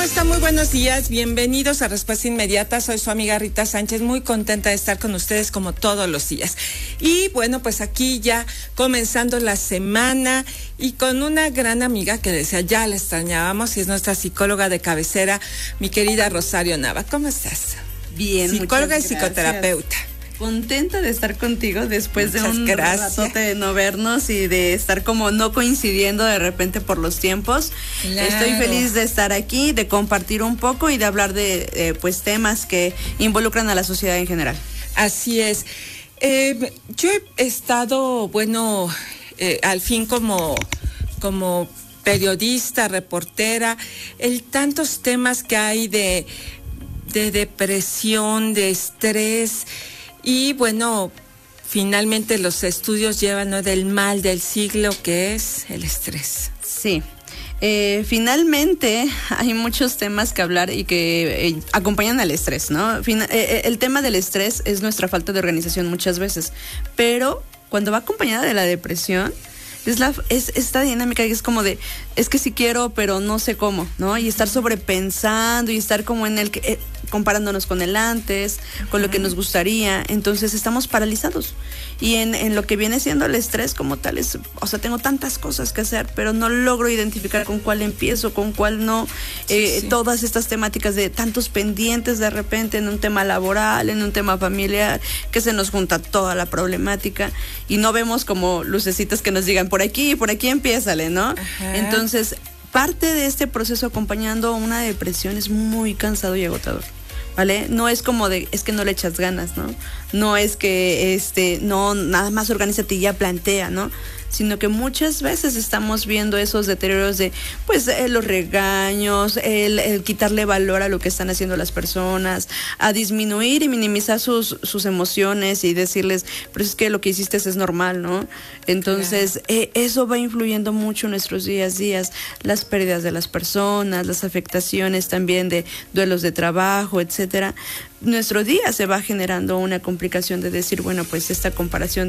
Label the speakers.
Speaker 1: están? Muy buenos días, bienvenidos a Respuesta Inmediata. Soy su amiga Rita Sánchez, muy contenta de estar con ustedes como todos los días. Y bueno, pues aquí ya comenzando la semana y con una gran amiga que decía, ya la extrañábamos, y es nuestra psicóloga de cabecera, mi querida Rosario Nava. ¿Cómo estás?
Speaker 2: Bien,
Speaker 1: psicóloga y psicoterapeuta.
Speaker 2: Contenta de estar contigo después
Speaker 1: Muchas
Speaker 2: de un ratote de no vernos y de estar como no coincidiendo de repente por los tiempos.
Speaker 1: Claro.
Speaker 2: Estoy feliz de estar aquí, de compartir un poco y de hablar de pues temas que involucran a la sociedad en general.
Speaker 1: Así es. Yo he estado, al fin como periodista, reportera, tantos temas que hay de depresión, de estrés. Y bueno, finalmente los estudios llevan, ¿no?, del mal del siglo, que es el estrés.
Speaker 2: Sí. Finalmente hay muchos temas que hablar y que acompañan al estrés, ¿no? El tema del estrés es nuestra falta de organización muchas veces, pero cuando va acompañada de la depresión, es esta dinámica que es como de, es que sí quiero, pero no sé cómo, ¿no? Y estar sobrepensando y estar como en el que comparándonos con el antes, con lo que nos gustaría. Entonces estamos paralizados. Y en lo que viene siendo el estrés como tal, tengo tantas cosas que hacer, pero no logro identificar con cuál empiezo, con cuál no. Sí. Todas estas temáticas de tantos pendientes de repente en un tema laboral, en un tema familiar, que se nos junta toda la problemática y no vemos como lucecitas que nos digan por aquí empiézale, ¿no?
Speaker 1: Ajá.
Speaker 2: Entonces, parte de este proceso acompañando una depresión es muy cansado y agotador, ¿vale? No es como es que no le echas ganas, ¿no? No es que, no, nada más organízate y ya plantea, ¿no? Sino que muchas veces estamos viendo esos deterioros de, los regaños, el quitarle valor a lo que están haciendo las personas, a disminuir y minimizar sus emociones y decirles, pero es que lo que hiciste es normal, ¿no? Entonces, eso va influyendo mucho en nuestros días, las pérdidas de las personas, las afectaciones también de duelos de trabajo, etcétera. Nuestro día se va generando una complicación de decir, bueno, pues esta comparación